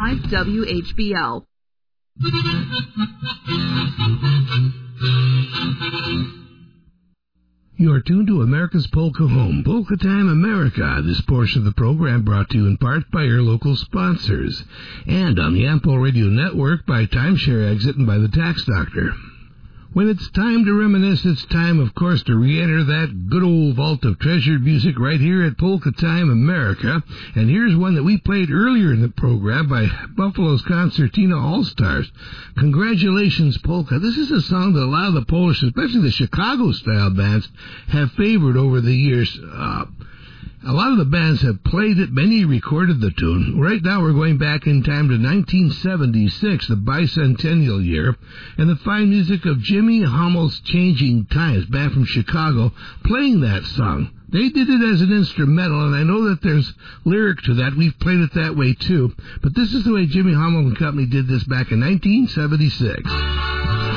WHBL. You are tuned to America's Polka Home, Polka Time America. This portion of the program brought to you in part by your local sponsors. And on the Ampol Radio Network by Timeshare Exit and by the Tax Doctor. When it's time to reminisce, it's time, of course, to re-enter that good old vault of treasured music right here at Polka Time America. And here's one that we played earlier in the program by Buffalo's Concertina All-Stars. Congratulations, Polka. This is a song that a lot of the Polish, especially the Chicago-style bands, have favored over the years. A lot of the bands have played it, many recorded the tune. Right now we're going back in time to 1976, the bicentennial year, and the fine music of Jimmy Hammel's Changing Times, band from Chicago, playing that song. They did it as an instrumental, and I know that there's lyric to that. We've played it that way too. But this is the way Jimmy Hammel and Company did this back in 1976.